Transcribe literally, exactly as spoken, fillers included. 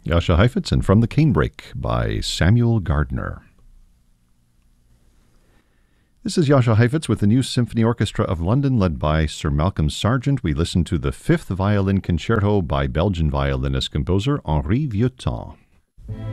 Jascha Heifetz and From the Canebrake by Samuel Gardner. This is Jascha Heifetz with the New Symphony Orchestra of London, led by Sir Malcolm Sargent. We listened to the Fifth Violin Concerto by Belgian violinist-composer Henri Vieuxtemps.